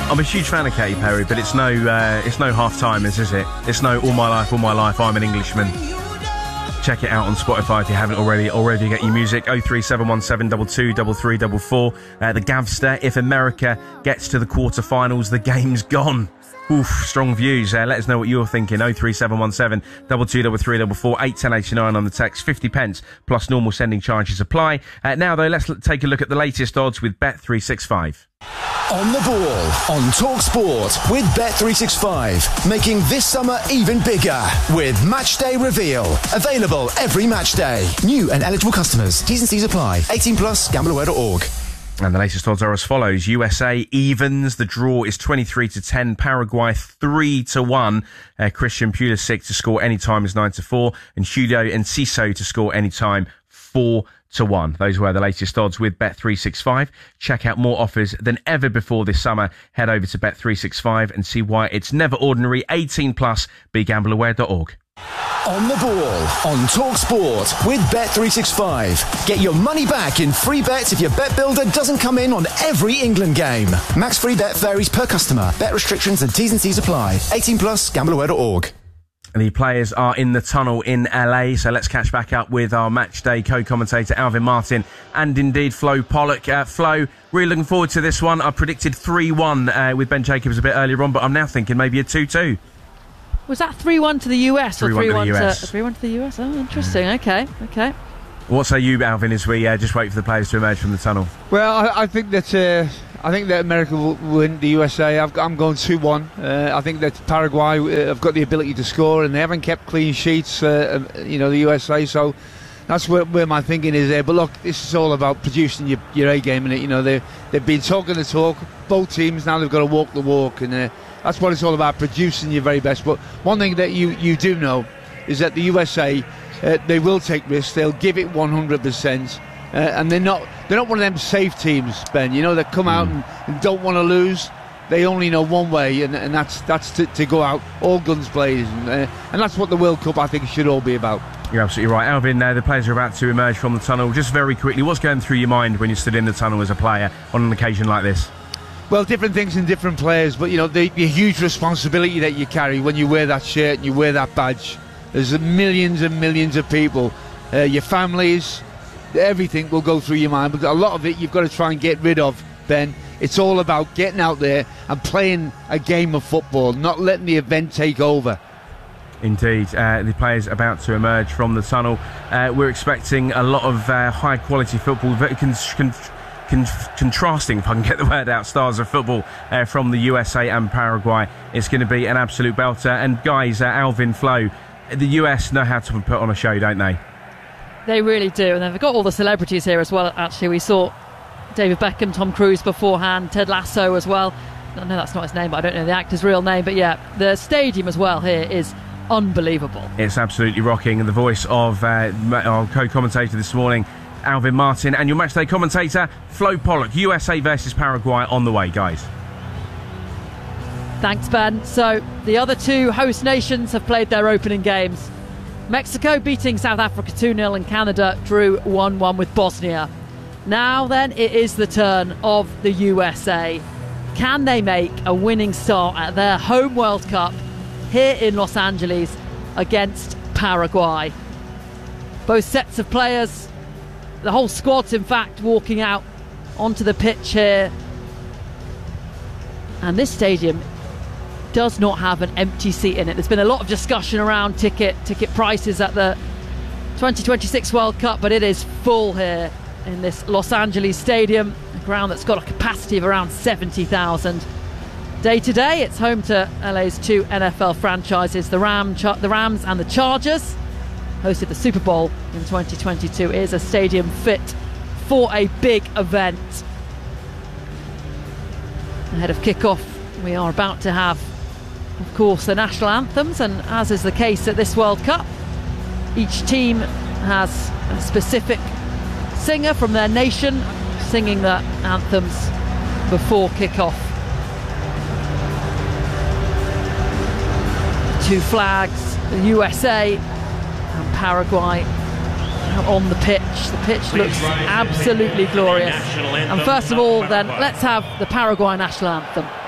I'm a huge fan of Katy Perry, but it's no half-timers, is it? It's no all my life, I'm an Englishman. Check it out on Spotify if you haven't already. Already get your music. 03717 22 3344. The Gavster. If America gets to the quarterfinals, the game's gone. Oof, strong views. Let us know what you're thinking. 03717 22 3344. 81089 on the text. 50 pence plus normal sending charges apply. Now though, let's take a look at the latest odds with Bet365. On the ball, on Talk Sport with Bet365. Making this summer even bigger with Matchday Reveal. Available every match day. New and eligible customers. T's and C's apply. 18 plus. Gambleaware.org. And the latest odds are as follows. USA evens. The draw is 23-10. Paraguay 3-1. Christian Pulisic to score anytime is 9-4. And Julio Enciso to score anytime 4-1. Those were the latest odds with Bet365. Check out more offers than ever before this summer. Head over to Bet365 and see why it's never ordinary. 18 plus. BeGambleAware.org. On the ball, on Talk Sport with Bet365. Get your money back in free bets if your bet builder doesn't come in on every England game. Max free bet varies per customer. Bet restrictions and T's and C's apply. 18 plus. Gambleaware.org. The players are in the tunnel in LA, so let's catch back up with our matchday co-commentator Alvin Martin and indeed Flo Pollock. Flo, really looking forward to this one. I predicted 3-1 with Ben Jacobs a bit earlier on, but I'm now thinking maybe a 2-2. Was that 3-1 to the US or 3-1 to the US? 3-1 to the US? Oh, interesting. Okay. What say you, Alvin, as we just wait for the players to emerge from the tunnel? Well, I think that America will win the USA. I'm going 2-1. I think that Paraguay have got the ability to score, and they haven't kept clean sheets. The USA. So that's where my thinking is there. But look, this is all about producing your A game, and they've been talking the talk. Both teams now they've got to walk the walk, and that's what it's all about, producing your very best. But one thing that you do know is that the USA, they will take risks. They'll give it 100%, and they're not one of them safe teams, Ben. That come out and don't want to lose. They only know one way, and that's to go out all guns blazing, and that's what the World Cup I think should all be about. You're absolutely right, Alvin. The players are about to emerge from the tunnel. Just very quickly, what's going through your mind when you stood in the tunnel as a player on an occasion like this? Well, different things in different players, but the huge responsibility that you carry when you wear that shirt and you wear that badge. There's millions and millions of people, your families, everything will go through your mind, but a lot of it you've got to try and get rid of, Ben. It's all about getting out there and playing a game of football, not letting the event take over. Indeed, the players about to emerge from the tunnel. We're expecting a lot of high quality football, contrasting, if I can get the word out, stars of football from the USA and Paraguay. It's going to be an absolute belter. And guys, Alvin, Flo, the US know how to put on a show, don't they? They really do, and they've got all the celebrities here as well. Actually, we saw David Beckham, Tom Cruise beforehand, Ted Lasso as well. I know that's not his name, but I don't know the actor's real name. But yeah, the stadium as well here is unbelievable. It's absolutely rocking. And the voice of our co-commentator this morning, Alvin Martin, and your matchday commentator, Flo Pollock. USA versus Paraguay on the way, guys. Thanks, Ben. So the other two host nations have played their opening games. Mexico beating South Africa 2-0 and Canada drew 1-1 with Bosnia. Now then, it is the turn of the USA. Can they make a winning start at their home World Cup here in Los Angeles against Paraguay? Both sets of players, the whole squad's in fact walking out onto the pitch here. And this stadium does not have an empty seat in it. There's been a lot of discussion around ticket prices at the 2026 World Cup, but it is full here in this Los Angeles stadium, a ground that's got a capacity of around 70,000. Day to day, it's home to LA's two NFL franchises, the Rams and the Chargers. Hosted the Super Bowl in 2022. It is a stadium fit for a big event. Ahead of kickoff, we are about to have, of course, the national anthems, and as is the case at this World Cup, each team has a specific singer from their nation singing the anthems before kickoff. Two flags, the USA and Paraguay on the pitch. The pitch looks absolutely glorious. And first of all, then, let's have the Paraguay national anthem.